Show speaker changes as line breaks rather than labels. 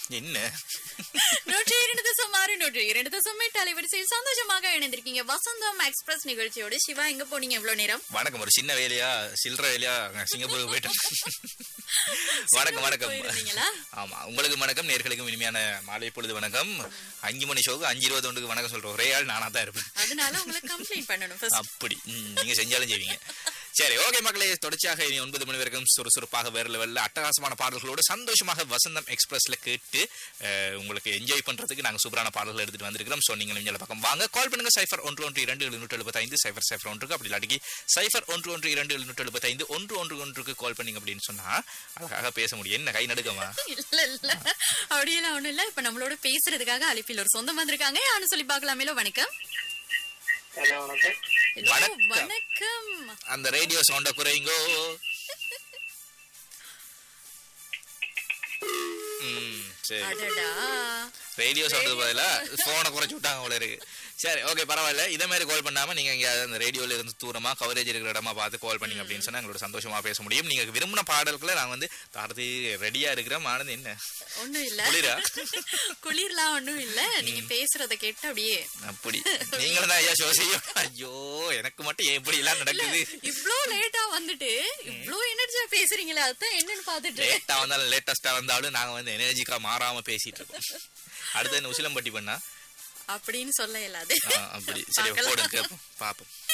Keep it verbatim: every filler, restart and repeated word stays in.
என்ன
நூற்றி இரண்டு தசம் ஆறு நூற்றி இரண்டு தசம் எட்டு அலைவரிசையில் சந்தோஷமாக இணைந்திருக்கீங்க வசந்தம் எக்ஸ்பிரஸ் நிகழ்ச்சியோட. சிவா, எங்க போனீங்க இவ்வளவு நேரம்?
வணக்கம். ஒரு சின்ன வேலையா சில்லற வேலையா சிங்கப்பூருக்கு போயிட்டோம். வணக்கம் வணக்கம். ஆமா, உங்களுக்கு வணக்கம், நேர்களுக்கும் இனிமையான மாலை பொழுது வணக்கம். அஞ்சு மணி ஷோக்கு அஞ்சு இருபது ஒன்றுக்கு வணக்கம் சொல்றோம். ஒரே ஆள் நானா தான் இருப்பேன்,
அதனால உங்களுக்கு கம்ப்ளைண்ட் பண்ணணும்.
அப்படி நீங்க செஞ்சாலும் செய்வீங்க. சரி, ஓகே மக்களே, தொடர்ச்சியாக இனி ஒன்பது மணி வரைக்கும் சுறுசுறுப்பாக வேற லெவல்ல அட்டகாசமான பாடல்களோடு சந்தோஷமாக வசந்தம் எக்ஸ்பிரஸ்ல கேட்டு உங்களுக்கு என்ஜாய் பண்றதுக்கு நாங்க சூப்பரான பாடல்கள் எடுத்துட்டு வந்திருக்கிறோம். சோ நீங்க இந்த பக்கம் வாங்க, கால் பண்ணுங்க. சைஃபர் ஒன்று ஒன்று இரண்டு எழுநூற்று எழுபத்தி ஐந்து சைஃபர் சைஃபர் ஒன்றுக்கு, அப்படி இல்லாட்டி சைஃபர் ஒன்று ஒன்று இரண்டு எழுநூற்று எழுபத்தி ஐந்து ஒன்று ஒன்று ஒன்றுக்கு கால் பண்ணீங்க அப்படின்னு சொன்னா அழகாக பேச முடியும். என்ன கை நடுக்கமா?
இல்ல இல்ல, அப்படியெல்லாம் ஒண்ணும் இல்ல. இப்ப நம்மளோட பேசுறதுக்காக அழைப்பில் ஒரு சொந்தம் வந்திருக்காங்க. யாரும் சொல்லி பார்க்கலாமே. வணக்கம். வணக்கம்.
அந்த ரேடியோ சவுண்ட குறைங்கோ. ரேடியோ சவுண்ட் பதிலா போனை குறைச்சு விட்டாங்க போல இருக்கு. சரி, ஓகே, பரவாயில்ல. இதே மாதிரி கால் பண்ணாம நீங்க இங்க அந்த ரேடியோல இருந்து தூரமா கவரேஜ் இருக்கிற இடமா பார்த்து கால் பண்ணீங்க அப்படின்னு சொன்னா எங்களோட சந்தோஷமா பேச முடியும். நீங்க விரும்பின பாடல்களை நாங்க வந்து தரது ரெடியா இருக்கிறோம். ஆனது என்ன
ஒண்ணும் இல்ல,
குளிரா
குளிர்லாம் ஒண்ணும் இல்ல. நீங்க பேசுறத கேட்டு அப்படியே
அப்படி நீங்களும் தான் ஐயா ஷோ செய்யும். ஐயோ, எனக்கு மட்டும் எப்படி எல்லாம் நடக்குது.
இவ்ளோ லேட்டா வந்துட்டு இவ்ளோ எனர்ஜியா பேசுறீங்களா? அதான் என்னன்னு பாத்துட்டு.
லேட்டா வந்தாலும் லேட்டஸ்டா வந்தாலும் நாங்க வந்து எனர்ஜிக்கா மாறாம பேசிட்டு இருக்கோம். அடுத்து என்ன உசிலம்பட்டி பண்ணா
அப்படின்னு சொல்ல இயலாது.
அப்படி சரி, போடுங்க பாப்போம்.